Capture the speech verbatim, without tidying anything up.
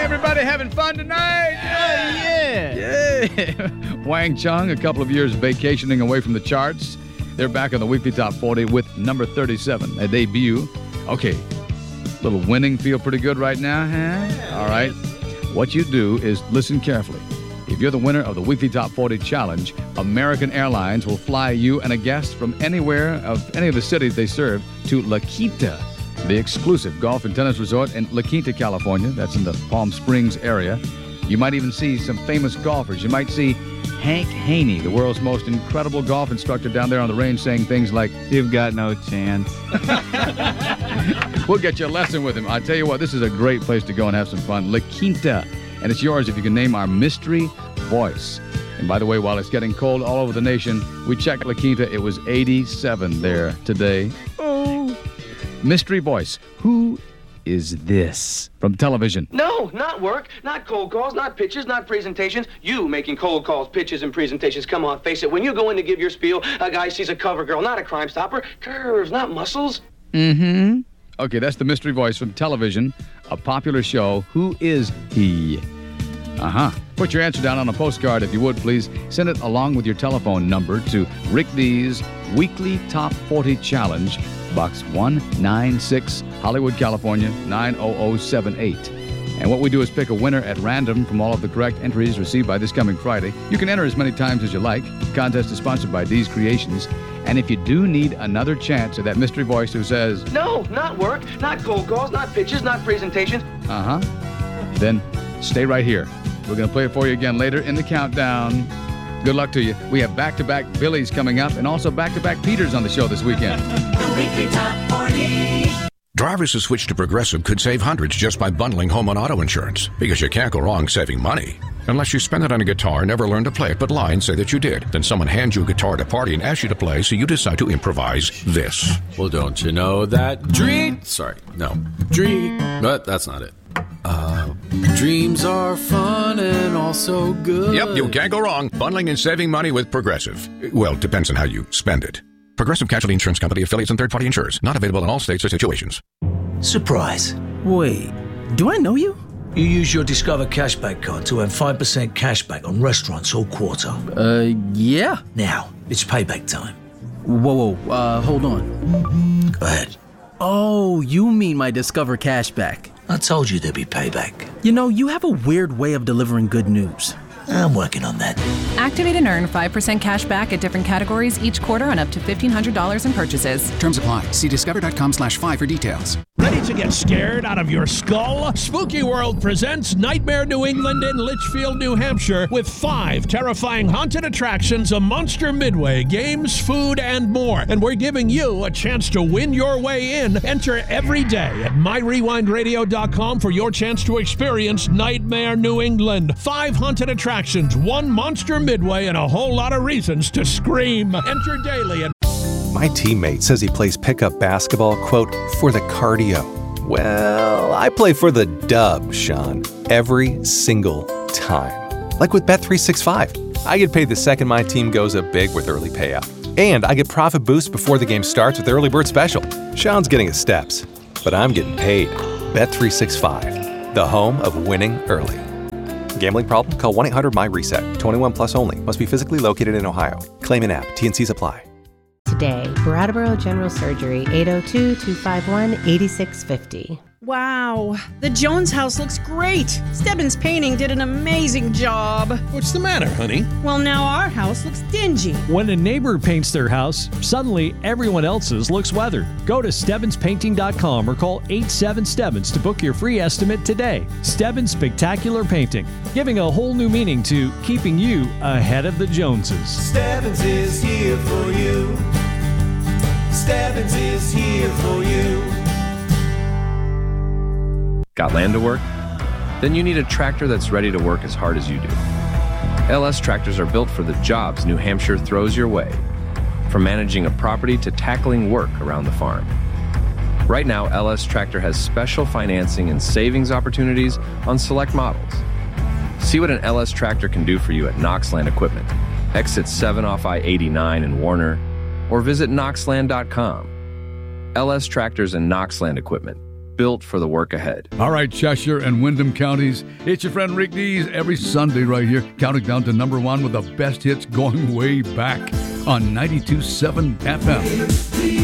everybody having fun tonight? Yeah, yeah. Yeah. Wang Chung, a couple of years vacationing away from the charts. They're back on the weekly top forty with number thirty-seven, a debut. Okay, little winning feel pretty good right now, huh? All right. What you do is listen carefully. If you're the winner of the weekly top forty challenge, American Airlines will fly you and a guest from anywhere of any of the cities they serve to La Quinta, the exclusive golf and tennis resort in La Quinta, California. That's in the Palm Springs area. You might even see some famous golfers. You might see Hank Haney, the world's most incredible golf instructor down there on the range, saying things like, "You've got no chance." We'll get you a lesson with him. I tell you what, this is a great place to go and have some fun. La Quinta. And it's yours if you can name our mystery voice. And by the way, while it's getting cold all over the nation, we checked La Quinta. It was eighty-seven there today. Oh. Mystery voice. Who is this from television? No, not work, not cold calls, not pitches, not presentations. You making cold calls, pitches, and presentations. Come on, face it. When you go in to give your spiel, a guy sees a cover girl, not a Crime Stopper. Curves, not muscles. Mm-hmm. Okay, that's the mystery voice from television, a popular show. Who is he? Uh-huh. Put your answer down on a postcard, if you would, please. Send it along with your telephone number to Rick D's Weekly Top forty Challenge, Box one ninety-six, Hollywood, California, nine oh oh seven eight. And what we do is pick a winner at random from all of the correct entries received by this coming Friday. You can enter as many times as you like. The contest is sponsored by D's Creations. And if you do need another chance at that mystery voice who says, no, not work, not cold calls, not pitches, not presentations. Uh-huh. Then stay right here. We're going to play it for you again later in the countdown. Good luck to you. We have back-to-back Billies coming up and also back-to-back Peters on the show this weekend. The Weekly Top forty. Drivers who switch to Progressive could save hundreds just by bundling home and auto insurance, because you can't go wrong saving money. Unless you spend it on a guitar, never learn to play it, but lie and say that you did. Then someone hands you a guitar at a party and asks you to play, so you decide to improvise this. Well, don't you know that dream... Sorry, no. Dream... But that's not it. Uh, dreams are fun and also good. Yep, you can't go wrong. Bundling and saving money with Progressive. Well, it depends on how you spend it. Progressive Casualty Insurance Company, affiliates, and third-party insurers. Not available in all states or situations. Surprise. Wait, do I know you? You use your Discover Cashback card to earn five percent cashback on restaurants all quarter. Uh, yeah. Now, it's payback time. Whoa, whoa, uh, hold on. Go ahead. Oh, you mean my Discover Cashback. I told you there'd be payback. You know, you have a weird way of delivering good news. I'm working on that. Activate and earn five percent cash back at different categories each quarter on up to fifteen hundred dollars in purchases. Terms apply. See discover.com slash five for details. Ready to get scared out of your skull? Spooky World presents Nightmare New England in Litchfield, New Hampshire, with five terrifying haunted attractions, a monster midway, games, food, and more. And we're giving you a chance to win your way in. Enter every day at my rewind radio dot com for your chance to experience Nightmare New England. Five haunted attractions, one monster midway, and a whole lot of reasons to scream. Enter daily at... My teammate says he plays pickup basketball, quote, for the cardio. Well, I play for the dub, Sean, every single time. Like with Bet three sixty-five. I get paid the second my team goes up big with early payout. And I get profit boost before the game starts with Early Bird Special. Sean's getting his steps, but I'm getting paid. Bet three sixty-five, the home of winning early. Gambling problem? Call one eight hundred M Y reset. twenty-one plus only. Must be physically located in Ohio. Claim in app. T and C's apply. Today, Brattleboro General Surgery, eight oh two, two five one, eight six five oh. Wow, the Jones house looks great. Stebbins Painting did an amazing job. What's the matter, honey? Well, now our house looks dingy. When a neighbor paints their house, suddenly everyone else's looks weathered. Go to Stebbins Painting dot com or call eight seven Stebbins to book your free estimate today. Stebbins Spectacular Painting, giving a whole new meaning to keeping you ahead of the Joneses. Stebbins is here for you. Stebbins is here for you. Got land to work? Then you need a tractor that's ready to work as hard as you do. L S tractors are built for the jobs New Hampshire throws your way, from managing a property to tackling work around the farm. Right now, L S Tractor has special financing and savings opportunities on select models. See what an L S Tractor can do for you at Knoxland Equipment, exit seven off I eighty-nine in Warner, or visit knoxland dot com. L S Tractors and Knoxland Equipment. built for the work ahead. All right, Cheshire and Wyndham counties, it's your friend Rick Dees every Sunday right here, counting down to number one with the best hits going way back on ninety-two point seven F M.